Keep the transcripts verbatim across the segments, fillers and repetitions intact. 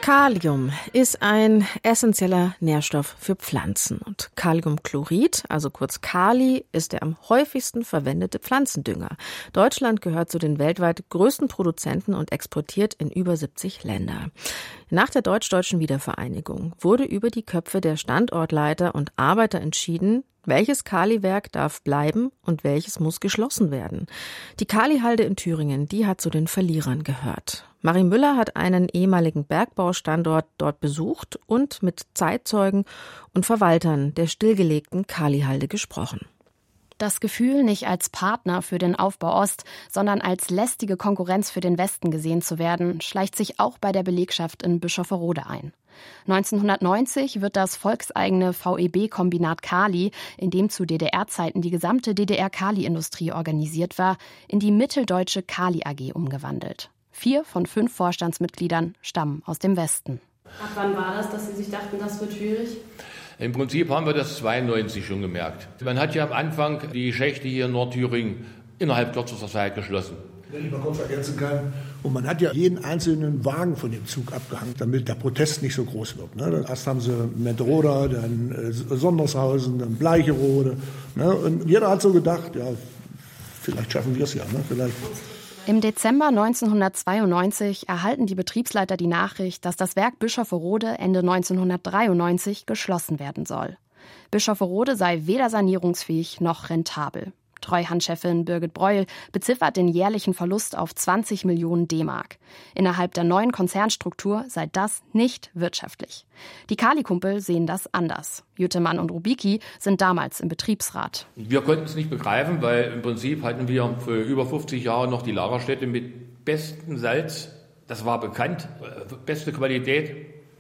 Kalium ist ein essentieller Nährstoff für Pflanzen und Kaliumchlorid, also kurz Kali, ist der am häufigsten verwendete Pflanzendünger. Deutschland gehört zu den weltweit größten Produzenten und exportiert in über siebzig Länder. Nach der deutsch-deutschen Wiedervereinigung wurde über die Köpfe der Standortleiter und Arbeiter entschieden, welches Kaliwerk darf bleiben und welches muss geschlossen werden. Die Kalihalde in Thüringen, die hat zu den Verlierern gehört. Marie Müller hat einen ehemaligen Bergbaustandort dort besucht und mit Zeitzeugen und Verwaltern der stillgelegten Kalihalde gesprochen. Das Gefühl, nicht als Partner für den Aufbau Ost, sondern als lästige Konkurrenz für den Westen gesehen zu werden, schleicht sich auch bei der Belegschaft in Bischofferode ein. neunzehnhundertneunzig wird das volkseigene V E B-Kombinat Kali, in dem zu D D R-Zeiten die gesamte D D R-Kali-Industrie organisiert war, in die Mitteldeutsche Kali A G umgewandelt. Vier von fünf Vorstandsmitgliedern stammen aus dem Westen. Ab wann war das, dass Sie sich dachten, das wird schwierig? Im Prinzip haben wir das zweiundneunzig schon gemerkt. Man hat ja am Anfang die Schächte hier in Nordthüringen innerhalb kürzester Zeit geschlossen. Wenn ich mal kurz ergänzen kann. Und man hat ja jeden einzelnen Wagen von dem Zug abgehangen, damit der Protest nicht so groß wird. Ne? Erst haben sie Mentroda, dann äh, Sondershausen, dann Bleicherode. Ne? Und jeder hat so gedacht, ja, vielleicht schaffen wir es ja. Ne? Vielleicht. Im Dezember neunzehnhundertzweiundneunzig erhalten die Betriebsleiter die Nachricht, dass das Werk Bischofferode Ende neunzehnhundertdreiundneunzig geschlossen werden soll. Bischofferode sei weder sanierungsfähig noch rentabel. Treuhandchefin Birgit Breuel beziffert den jährlichen Verlust auf zwanzig Millionen D-Mark. Innerhalb der neuen Konzernstruktur sei das nicht wirtschaftlich. Die Kali-Kumpel sehen das anders. Jüttemann und Rubicki sind damals im Betriebsrat. Wir konnten es nicht begreifen, weil im Prinzip hatten wir für über fünfzig Jahre noch die Lagerstätte mit bestem Salz. Das war bekannt, beste Qualität.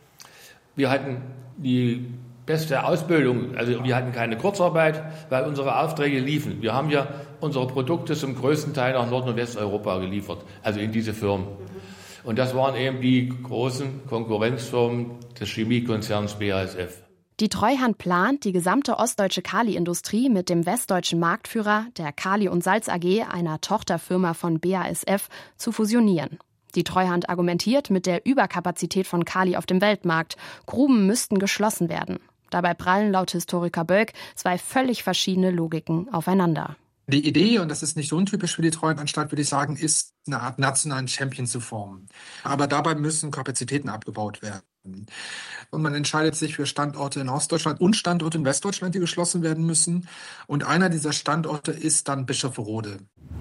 Wir hatten die beste Ausbildung, also wir hatten keine Kurzarbeit, weil unsere Aufträge liefen. Wir haben ja unsere Produkte zum größten Teil nach Nord- und Westeuropa geliefert, also in diese Firmen. Und das waren eben die großen Konkurrenzfirmen des Chemiekonzerns B A S F. Die Treuhand plant, die gesamte ostdeutsche Kali-Industrie mit dem westdeutschen Marktführer, der Kali und Salz A G, einer Tochterfirma von B A S F, zu fusionieren. Die Treuhand argumentiert mit der Überkapazität von Kali auf dem Weltmarkt. Gruben müssten geschlossen werden. Dabei prallen laut Historiker Bölk zwei völlig verschiedene Logiken aufeinander. Die Idee, und das ist nicht untypisch für die Treuhandanstalt, würde ich sagen, ist, eine Art nationalen Champion zu formen. Aber dabei müssen Kapazitäten abgebaut werden. Und man entscheidet sich für Standorte in Ostdeutschland und Standorte in Westdeutschland, die geschlossen werden müssen. Und einer dieser Standorte ist dann Bischofferode.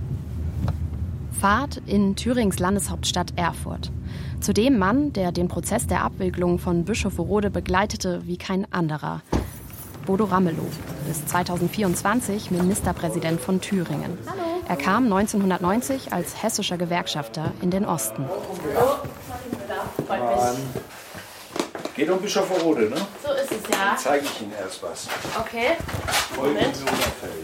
Fahrt in Thürings Landeshauptstadt Erfurt. Zu dem Mann, der den Prozess der Abwicklung von Bischofferode begleitete wie kein anderer. Bodo Ramelow, bis zweitausendvierundzwanzig Ministerpräsident von Thüringen. Hallo. Er kam neunzehnhundertneunzig als hessischer Gewerkschafter in den Osten. Hallo. Freut mich. Geht um Bischofferode, ne? So ist es, ja. Dann zeige ich Ihnen erst was. Okay. Moment. So unauffällig.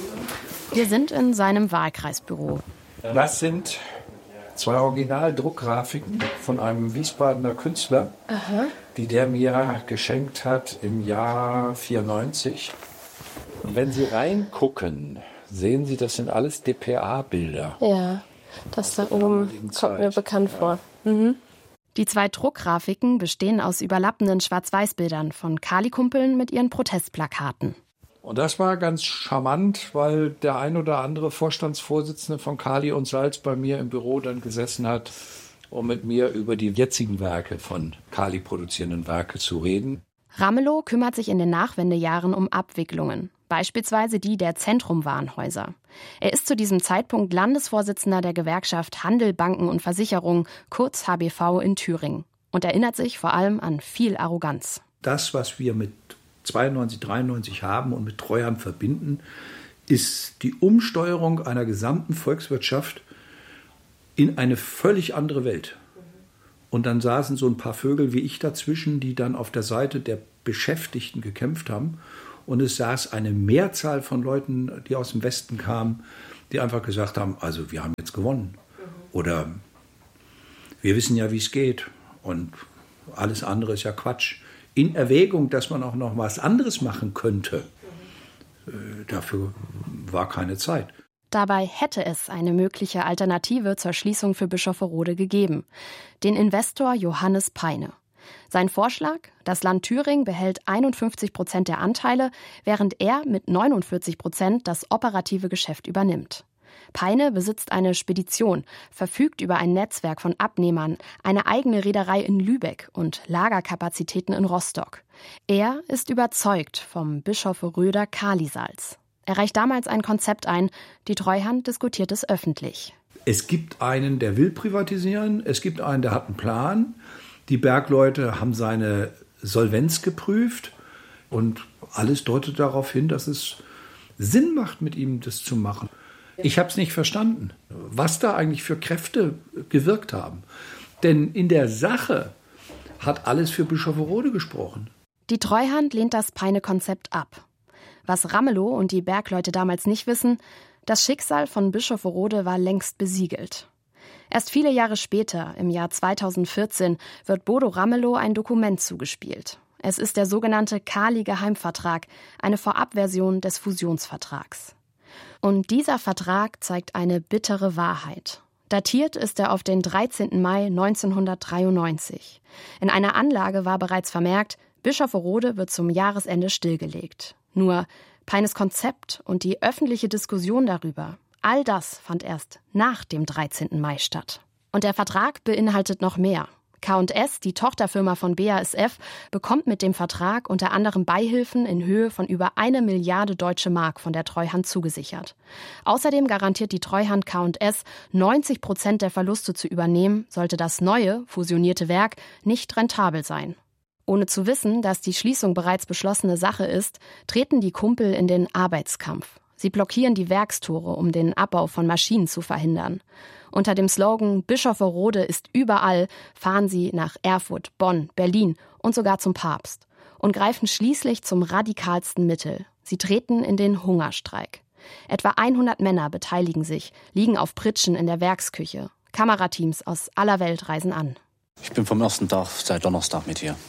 Wir sind in seinem Wahlkreisbüro. Das sind zwei Originaldruckgrafiken von einem Wiesbadener Künstler, Aha. die der mir geschenkt hat im Jahr vierundneunzig. Und wenn Sie reingucken, sehen Sie, das sind alles D P A-Bilder. Ja, das da oben kommt mir bekannt ja. vor. Mhm. Die zwei Druckgrafiken bestehen aus überlappenden Schwarz-Weiß-Bildern von Kali-Kumpeln mit ihren Protestplakaten. Und das war ganz charmant, weil der ein oder andere Vorstandsvorsitzende von Kali und Salz bei mir im Büro dann gesessen hat, um mit mir über die jetzigen Werke von Kali produzierenden Werke zu reden. Ramelow kümmert sich in den Nachwendejahren um Abwicklungen, beispielsweise die der Zentrumwarenhäuser. Er ist zu diesem Zeitpunkt Landesvorsitzender der Gewerkschaft Handel, Banken und Versicherung, kurz H B V in Thüringen, und erinnert sich vor allem an viel Arroganz. Das, was wir mit zweiundneunzig, dreiundneunzig haben und mit Treuhand verbinden, ist die Umsteuerung einer gesamten Volkswirtschaft in eine völlig andere Welt. Und dann saßen so ein paar Vögel wie ich dazwischen, die dann auf der Seite der Beschäftigten gekämpft haben. Und es saß eine Mehrzahl von Leuten, die aus dem Westen kamen, die einfach gesagt haben, also wir haben jetzt gewonnen. Oder wir wissen ja, wie es geht. Und alles andere ist ja Quatsch. In Erwägung, dass man auch noch was anderes machen könnte, äh, dafür war keine Zeit. Dabei hätte es eine mögliche Alternative zur Schließung für Bischofferode gegeben. Den Investor Johannes Peine. Sein Vorschlag: Das Land Thüringen behält einundfünfzig Prozent der Anteile, während er mit neunundvierzig Prozent das operative Geschäft übernimmt. Peine besitzt eine Spedition, verfügt über ein Netzwerk von Abnehmern, eine eigene Reederei in Lübeck und Lagerkapazitäten in Rostock. Er ist überzeugt vom Bischofferöder Kalisalz. Er reicht damals ein Konzept ein, die Treuhand diskutiert es öffentlich. Es gibt einen, der will privatisieren, es gibt einen, der hat einen Plan. Die Bergleute haben seine Solvenz geprüft und alles deutet darauf hin, dass es Sinn macht, mit ihm das zu machen. Ich habe es nicht verstanden, was da eigentlich für Kräfte gewirkt haben. Denn in der Sache hat alles für Bischofferode gesprochen. Die Treuhand lehnt das Peine-Konzept ab. Was Ramelow und die Bergleute damals nicht wissen: Das Schicksal von Bischofferode war längst besiegelt. Erst viele Jahre später, im Jahr zweitausendvierzehn, wird Bodo Ramelow ein Dokument zugespielt. Es ist der sogenannte Kali-Geheimvertrag, eine Vorabversion des Fusionsvertrags. Und dieser Vertrag zeigt eine bittere Wahrheit. Datiert ist er auf den dreizehnten Mai neunzehnhundertdreiundneunzig. In einer Anlage war bereits vermerkt: Bischofferode wird zum Jahresende stillgelegt. Nur Peines Konzept und die öffentliche Diskussion darüber, all das fand erst nach dem dreizehnten Mai statt. Und der Vertrag beinhaltet noch mehr. K und S, die Tochterfirma von B A S F, bekommt mit dem Vertrag unter anderem Beihilfen in Höhe von über eine Milliarde deutsche Mark von der Treuhand zugesichert. Außerdem garantiert die Treuhand K und S, neunzig Prozent der Verluste zu übernehmen, sollte das neue, fusionierte Werk nicht rentabel sein. Ohne zu wissen, dass die Schließung bereits beschlossene Sache ist, treten die Kumpel in den Arbeitskampf. Sie blockieren die Werkstore, um den Abbau von Maschinen zu verhindern. Unter dem Slogan „Bischofferode ist überall“ fahren sie nach Erfurt, Bonn, Berlin und sogar zum Papst und greifen schließlich zum radikalsten Mittel. Sie treten in den Hungerstreik. Etwa hundert Männer beteiligen sich, liegen auf Pritschen in der Werksküche. Kamerateams aus aller Welt reisen an. Ich bin vom ersten Tag seit Donnerstag mit hier.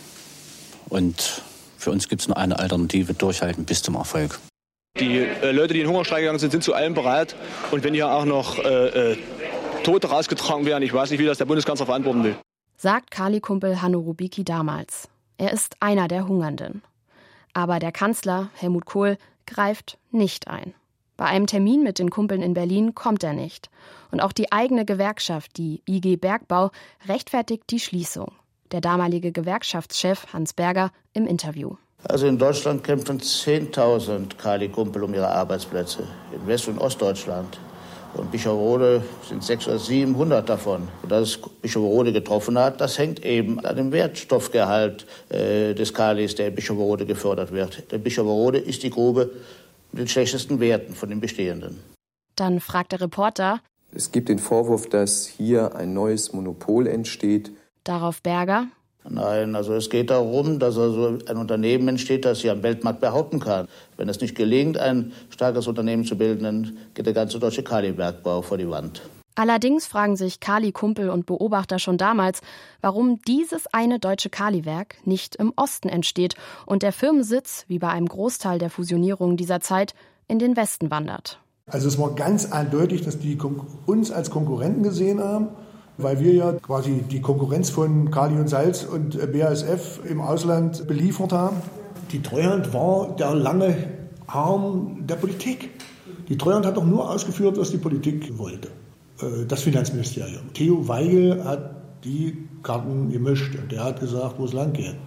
Und für uns gibt es nur eine Alternative: durchhalten bis zum Erfolg. Die äh, Leute, die in den Hungerstreik gegangen sind, sind zu allem bereit. Und wenn hier auch noch äh, äh, Tote rausgetragen werden, ich weiß nicht, wie das der Bundeskanzler verantworten will. Sagt Kali-Kumpel Hanno Rubicki damals. Er ist einer der Hungernden. Aber der Kanzler, Helmut Kohl, greift nicht ein. Bei einem Termin mit den Kumpeln in Berlin kommt er nicht. Und auch die eigene Gewerkschaft, die I G Bergbau, rechtfertigt die Schließung. Der damalige Gewerkschaftschef Hans Berger im Interview. Also in Deutschland kämpfen zehntausend Kali-Kumpel um ihre Arbeitsplätze. In West- und Ostdeutschland. Und Bischofferode sind sechshundert oder siebenhundert davon. Und dass es Bischofferode getroffen hat, das hängt eben an dem Wertstoffgehalt äh, des Kalis, der in Bischofferode gefördert wird. Denn Bischofferode ist die Grube mit den schlechtesten Werten von den bestehenden. Dann fragt der Reporter: Es gibt den Vorwurf, dass hier ein neues Monopol entsteht. Darauf Berger: Nein, also es geht darum, dass also ein Unternehmen entsteht, das sich am Weltmarkt behaupten kann. Wenn es nicht gelingt, ein starkes Unternehmen zu bilden, dann geht der ganze deutsche Kalibergbau vor die Wand. Allerdings fragen sich Kali-Kumpel und Beobachter schon damals, warum dieses eine deutsche Kaliwerk nicht im Osten entsteht und der Firmensitz, wie bei einem Großteil der Fusionierungen dieser Zeit, in den Westen wandert. Also es war ganz eindeutig, dass die uns als Konkurrenten gesehen haben, weil wir ja quasi die Konkurrenz von Kali und Salz und B A S F im Ausland beliefert haben. Die Treuhand war der lange Arm der Politik. Die Treuhand hat doch nur ausgeführt, was die Politik wollte. Das Finanzministerium. Theo Weigel hat die Karten gemischt und der hat gesagt, wo es lang geht.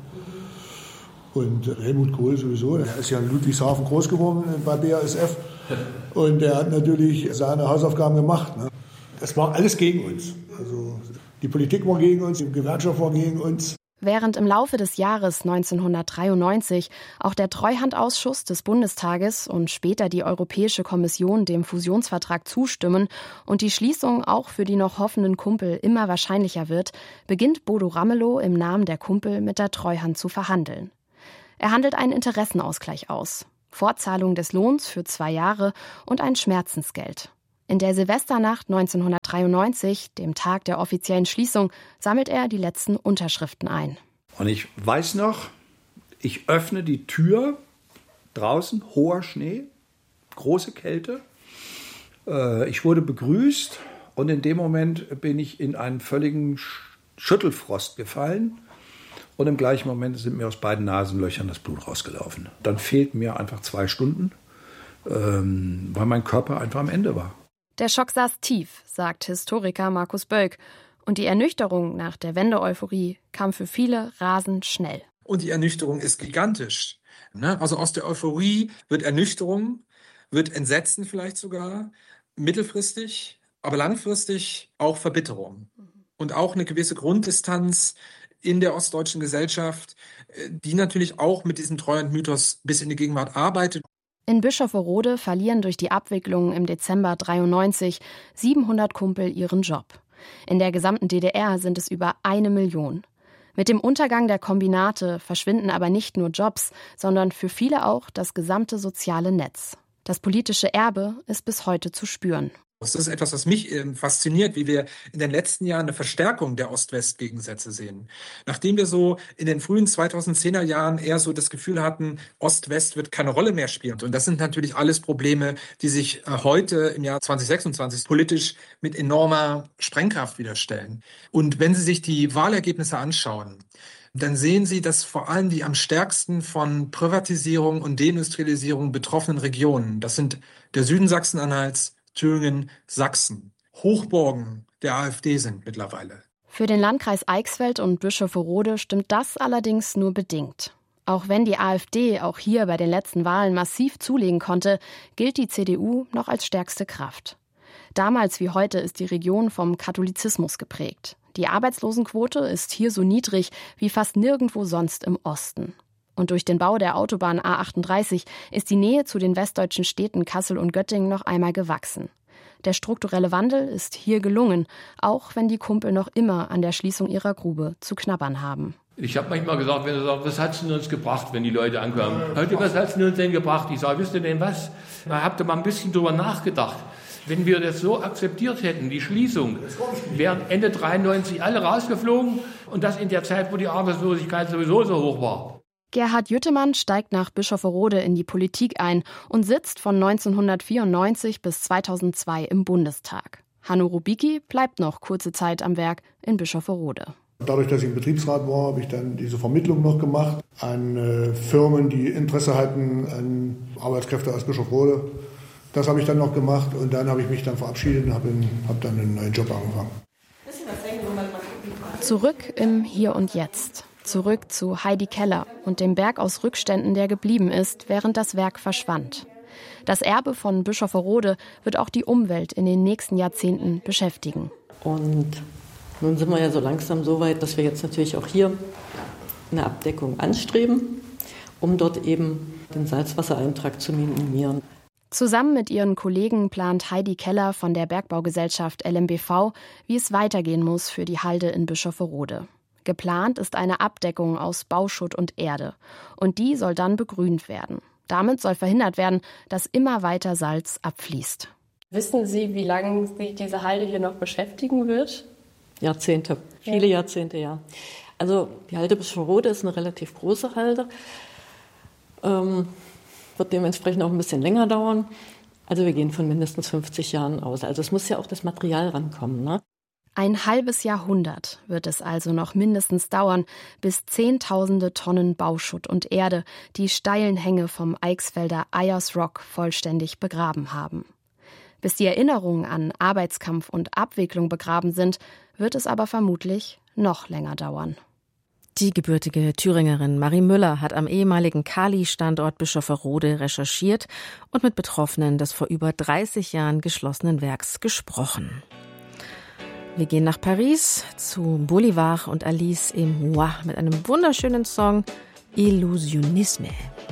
Und Helmut Kohl sowieso, der ist ja in Ludwigshafen groß geworden bei B A S F und der hat natürlich seine Hausaufgaben gemacht. Ne? Das war alles gegen uns. Also die Politik war gegen uns, die Gewerkschaft war gegen uns. Während im Laufe des Jahres neunzehnhundertdreiundneunzig auch der Treuhandausschuss des Bundestages und später die Europäische Kommission dem Fusionsvertrag zustimmen und die Schließung auch für die noch hoffenden Kumpel immer wahrscheinlicher wird, beginnt Bodo Ramelow im Namen der Kumpel mit der Treuhand zu verhandeln. Er handelt einen Interessenausgleich aus, Fortzahlung des Lohns für zwei Jahre und ein Schmerzensgeld. In der Silvesternacht neunzehnhundertdreiundneunzig, dem Tag der offiziellen Schließung, sammelt er die letzten Unterschriften ein. Und ich weiß noch, ich öffne die Tür, draußen hoher Schnee, große Kälte. Ich wurde begrüßt und in dem Moment bin ich in einen völligen Schüttelfrost gefallen Und im gleichen Moment sind mir aus beiden Nasenlöchern das Blut rausgelaufen. Dann fehlten mir einfach zwei Stunden, ähm, weil mein Körper einfach am Ende war. Der Schock saß tief, sagt Historiker Markus Bölk. Und die Ernüchterung nach der Wende-Euphorie kam für viele rasend schnell. Und die Ernüchterung ist gigantisch. Also aus der Euphorie wird Ernüchterung, wird Entsetzen vielleicht sogar, mittelfristig, aber langfristig auch Verbitterung. Und auch eine gewisse Grunddistanz in der ostdeutschen Gesellschaft, die natürlich auch mit diesem Treuhandmythos bis in die Gegenwart arbeitet. In Bischofferode verlieren durch die Abwicklung im Dezember dreiundneunzig siebenhundert Kumpel ihren Job. In der gesamten D D R sind es über eine Million. Mit dem Untergang der Kombinate verschwinden aber nicht nur Jobs, sondern für viele auch das gesamte soziale Netz. Das politische Erbe ist bis heute zu spüren. Das ist etwas, was mich äh, fasziniert, wie wir in den letzten Jahren eine Verstärkung der Ost-West-Gegensätze sehen. Nachdem wir so in den frühen zweitausendzehner Jahren eher so das Gefühl hatten, Ost-West wird keine Rolle mehr spielen. Und das sind natürlich alles Probleme, die sich äh, heute im Jahr zwanzig sechsundzwanzig politisch mit enormer Sprengkraft wieder stellen. Und wenn Sie sich die Wahlergebnisse anschauen, dann sehen Sie, dass vor allem die am stärksten von Privatisierung und Deindustrialisierung betroffenen Regionen, das sind der Süden Sachsen-Anhalts, Thüringen, Sachsen, Hochburgen der AfD sind mittlerweile. Für den Landkreis Eichsfeld und Bischofferode stimmt das allerdings nur bedingt. Auch wenn die AfD auch hier bei den letzten Wahlen massiv zulegen konnte, gilt die C D U noch als stärkste Kraft. Damals wie heute ist die Region vom Katholizismus geprägt. Die Arbeitslosenquote ist hier so niedrig wie fast nirgendwo sonst im Osten. Und durch den Bau der Autobahn A achtunddreißig ist die Nähe zu den westdeutschen Städten Kassel und Göttingen noch einmal gewachsen. Der strukturelle Wandel ist hier gelungen, auch wenn die Kumpel noch immer an der Schließung ihrer Grube zu knabbern haben. Ich habe manchmal gesagt, wenn sie sagen, was hat es denn uns gebracht, wenn die Leute ankommen? Heute, was hat es uns denn gebracht? Ich sage, wisst ihr denn was? Da habt ihr mal ein bisschen drüber nachgedacht. Wenn wir das so akzeptiert hätten, die Schließung, wären Ende dreiundneunzig alle rausgeflogen und das in der Zeit, wo die Arbeitslosigkeit sowieso so hoch war. Gerhard Jüttemann steigt nach Bischofferode in die Politik ein und sitzt von neunzehnhundertvierundneunzig bis zweitausendzwei im Bundestag. Hanno Rubicki bleibt noch kurze Zeit am Werk in Bischofferode. Dadurch, dass ich im Betriebsrat war, habe ich dann diese Vermittlung noch gemacht an äh, Firmen, die Interesse hatten an Arbeitskräfte aus Bischofferode. Das habe ich dann noch gemacht und dann habe ich mich dann verabschiedet und habe hab dann einen neuen Job angefangen. Zurück im Hier und Jetzt. Zurück zu Heidi Keller und dem Berg aus Rückständen, der geblieben ist, während das Werk verschwand. Das Erbe von Bischofferode wird auch die Umwelt in den nächsten Jahrzehnten beschäftigen. Und nun sind wir ja so langsam so weit, dass wir jetzt natürlich auch hier eine Abdeckung anstreben, um dort eben den Salzwassereintrag zu minimieren. Zusammen mit ihren Kollegen plant Heidi Keller von der Bergbaugesellschaft L M B V, wie es weitergehen muss für die Halde in Bischofferode. Geplant ist eine Abdeckung aus Bauschutt und Erde. Und die soll dann begrünt werden. Damit soll verhindert werden, dass immer weiter Salz abfließt. Wissen Sie, wie lange sich diese Halde hier noch beschäftigen wird? Jahrzehnte, viele ja. Jahrzehnte, ja. Also die Halde Bischofferode ist eine relativ große Halde. Ähm, wird dementsprechend auch ein bisschen länger dauern. Also wir gehen von mindestens fünfzig Jahren aus. Also es muss ja auch das Material rankommen, ne? Ein halbes Jahrhundert wird es also noch mindestens dauern, bis Zehntausende Tonnen Bauschutt und Erde die steilen Hänge vom Eichsfelder Ayers Rock vollständig begraben haben. Bis die Erinnerungen an Arbeitskampf und Abwicklung begraben sind, wird es aber vermutlich noch länger dauern. Die gebürtige Thüringerin Marie Müller hat am ehemaligen Kali-Standort Bischofferode recherchiert und mit Betroffenen des vor über dreißig Jahren geschlossenen Werks gesprochen. Wir gehen nach Paris zu Bolivar und Alice et moi mit einem wunderschönen Song Illusionisme.